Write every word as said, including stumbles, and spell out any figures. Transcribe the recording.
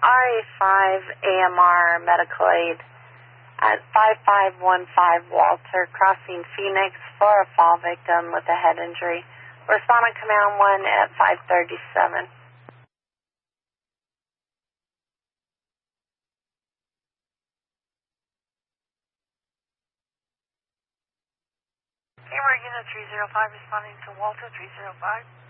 R A five A M R medical aid at five five one five Walter, crossing Phoenix for a fall victim with a head injury. Respond on command one at five thirty-seven. Camera unit three zero five responding to Walter three zero five.